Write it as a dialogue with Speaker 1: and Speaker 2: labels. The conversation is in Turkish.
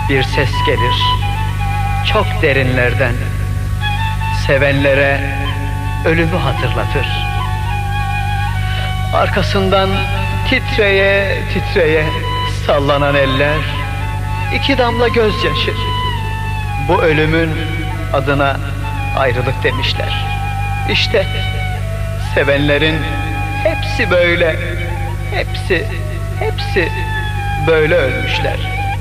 Speaker 1: Bir ses gelir çok derinlerden, sevenlere ölümü hatırlatır. Arkasından titreye titreye sallanan eller, iki damla gözyaşı. Bu ölümün adına ayrılık demişler. İşte sevenlerin hepsi böyle, hepsi böyle ölmüşler.